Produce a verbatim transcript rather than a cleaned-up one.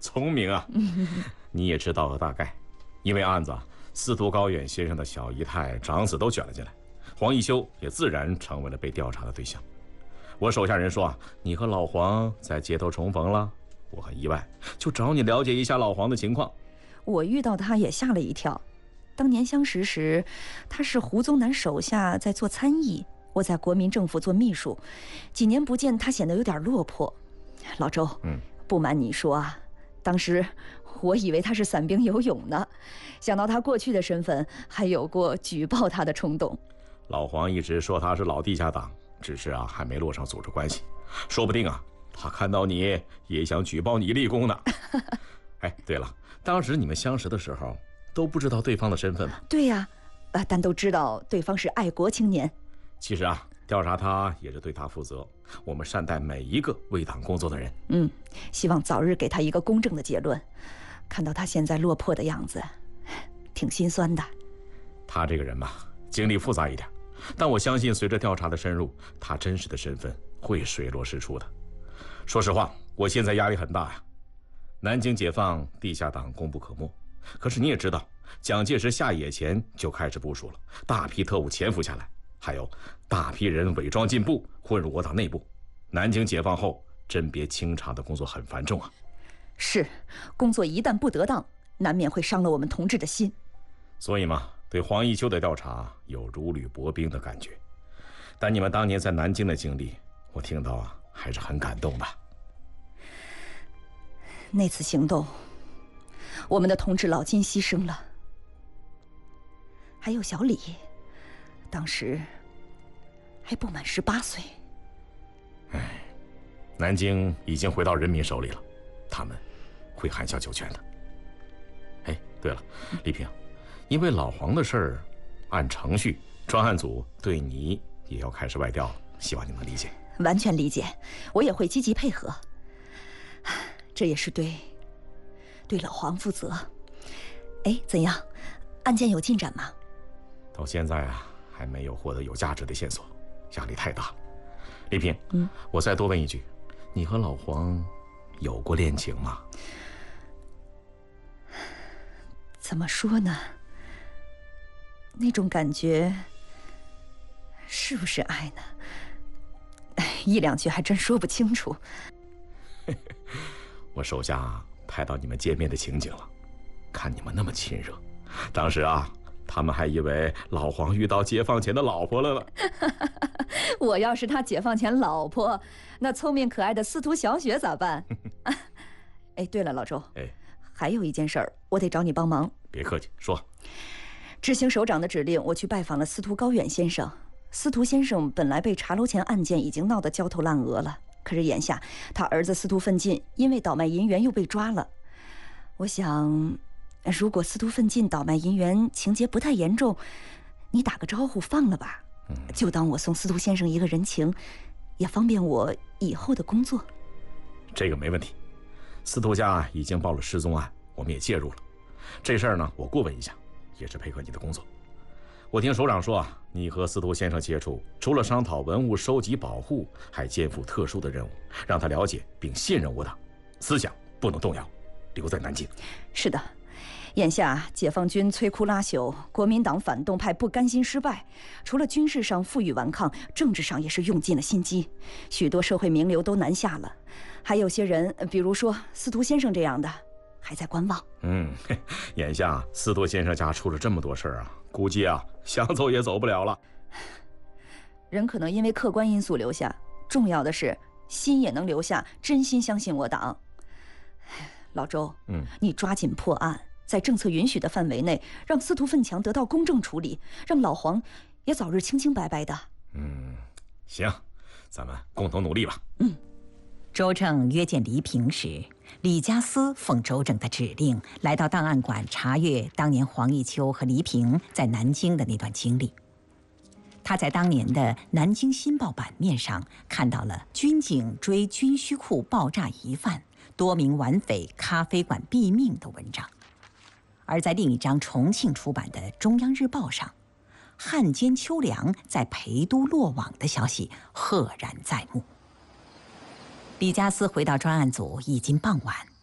聪明啊！你也知道个大概，因为案子啊，司徒高远先生的小姨太、长子都卷了进来，黄一修也自然成为了被调查的对象。我手下人说啊，你和老黄在街头重逢了，我很意外，就找你了解一下老黄的情况。 我遇到他也吓了一跳。当年相识时，他是胡宗南手下在做参议，我在国民政府做秘书。几年不见，他显得有点落魄。老周，嗯，不瞒你说啊，当时我以为他是散兵游勇呢，想到他过去的身份，还有过举报他的冲动。 老黄一直说他是老地下党，只是啊还没落上组织关系，说不定啊他看到你也想举报你立功呢。哎，对了，当时你们相识的时候都不知道对方的身份吗？ 对呀，啊，但都知道对方是爱国青年。 其实啊，调查他也是对他负责，我们善待每一个为党工作的人。 嗯，希望早日给他一个公正的结论。看到他现在落魄的样子，挺心酸的。 他这个人嘛，经历复杂一点，但我相信随着调查的深入，他真实的身份会水落石出的。说实话，我现在压力很大呀。南京解放，地下党功不可没。可是你也知道，蒋介石下野前就开始部署了，大批特务潜伏下来，还有大批人伪装进步，混入我党内部。南京解放后，甄别清查的工作很繁重啊。 是，工作一旦不得当，难免会伤了我们同志的心。 所以嘛，对黄一修的调查有如履薄冰的感觉。但你们当年在南京的经历，我听到啊，还是很感动的。 那次行动，我们的同志老金牺牲了，还有小李，当时还不满十八岁。 哎，南京已经回到人民手里了，他们会含笑九泉的。哎，对了，丽萍，因为老黄的事儿，按程序，专案组对你也要开始外调了，希望你能理解。 完全理解，我也会积极配合。这也是对对老黄负责。哎，怎样？案件有进展吗？ 到现在啊，还没有获得有价值的线索，压力太大。丽萍，嗯，我再多问一句，你和老黄有过恋情吗？ 怎么说呢？那种感觉是不是爱呢？一两句还真说不清楚。 我手下拍到你们见面的情景了，看你们那么亲热，当时啊，他们还以为老黄遇到解放前的老婆了呢。 我要是他解放前老婆，那聪明可爱的司徒小雪咋办？哎，对了，老周，哎，还有一件事儿，我得找你帮忙。 别客气，说。 执行首长的指令，我去拜访了司徒高远先生。司徒先生本来被茶楼钱案件已经闹得焦头烂额了，可是眼下他儿子司徒奋进因为倒卖银元又被抓了。我想，如果司徒奋进倒卖银元情节不太严重，你打个招呼放了吧，就当我送司徒先生一个人情，也方便我以后的工作。 这个没问题，司徒家已经报了失踪案，我们也介入了。这事儿呢，我过问一下，也是配合你的工作。我听首长说啊，你和司徒先生接触，除了商讨文物收集保护，还肩负特殊的任务，让他了解并信任我党，思想不能动摇，留在南京。 是的，眼下解放军摧枯拉朽，国民党反动派不甘心失败，除了军事上负隅顽抗，政治上也是用尽了心机，许多社会名流都南下了，还有些人，比如说司徒先生这样的，还在观望。 嗯，眼下司徒先生家出了这么多事儿啊，估计啊想走也走不了了。 人可能因为客观因素留下，重要的是心也能留下，真心相信我党。老周，嗯，你抓紧破案，在政策允许的范围内，让司徒奋强得到公正处理，让老黄也早日清清白白的。 嗯，行，咱们共同努力吧。 嗯。 周正约见黎平时，李家思奉周正的指令，来到档案馆查阅当年黄一秋和黎平在南京的那段经历。他在当年的《南京新报》版面上看到了军警追军需库爆炸疑犯，多名顽匪咖啡馆毙命的文章，而在另一张重庆出版的《中央日报》上，汉奸邱良在陪都落网的消息赫然在目。李家思回到专案组已经傍晚，